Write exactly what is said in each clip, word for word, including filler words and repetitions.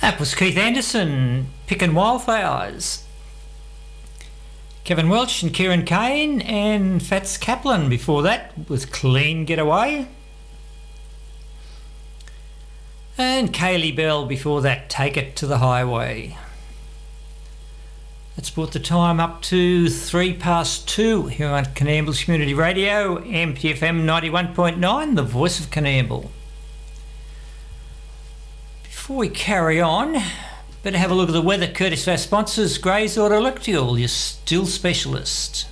That was Keith Anderson, Pickin' Wildflowers. Kevin Welch and Kieran Kane and Fats Kaplan before that was Clean Getaway. And Kaylee Bell before that, Take It to the Highway. That's brought the time up to three past two here on Coonamble Community Radio, M P F M ninety-one point nine, the voice of Coonamble. Before we carry on, better have a look at the weather courtesy of our sponsors, Grays Auto Electrical, your still specialist.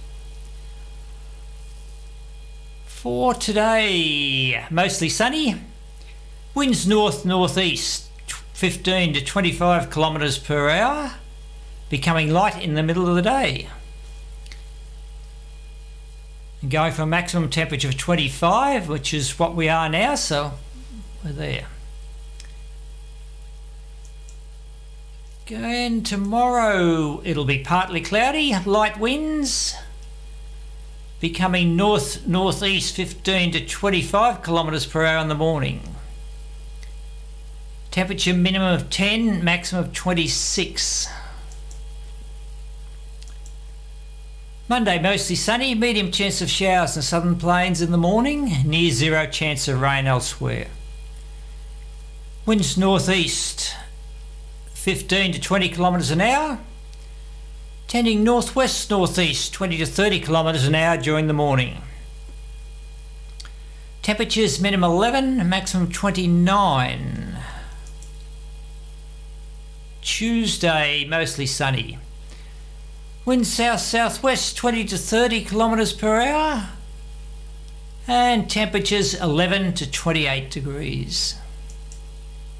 For today, mostly sunny, winds north-northeast, fifteen to twenty-five kilometres per hour, becoming light in the middle of the day. And going for a maximum temperature of twenty-five, which is what we are now, so we're there. And tomorrow it'll be partly cloudy, light winds, becoming north-northeast, fifteen to twenty-five kilometres per hour in the morning. Temperature minimum of ten, maximum of twenty-six. Monday mostly sunny, medium chance of showers in the southern plains in the morning, near zero chance of rain elsewhere. Winds northeast, fifteen to twenty kilometres an hour, tending northwest northeast, twenty to thirty kilometres an hour during the morning. Temperatures minimum eleven, maximum twenty-nine. Tuesday mostly sunny. Wind south-southwest, twenty to thirty kilometres per hour, and temperatures eleven to twenty-eight degrees.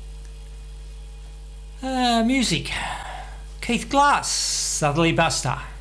Uh, music. Keith Glass, Southerly Buster.